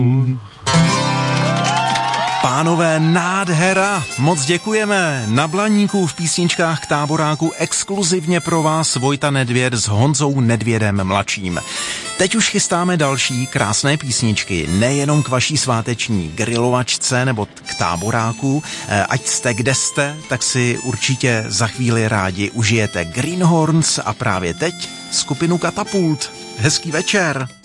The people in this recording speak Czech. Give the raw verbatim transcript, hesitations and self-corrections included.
Pánové, nádhera, moc děkujeme. Na Blaníku v písničkách k Táboráku exkluzivně pro vás Vojta Nedvěd s Honzou Nedvědem mladším. Teď už chystáme další krásné písničky, nejenom k vaší sváteční grilovačce nebo k Táboráku. Ať jste kde jste, tak si určitě za chvíli rádi užijete Greenhorns a právě teď skupinu Katapult. Hezký večer.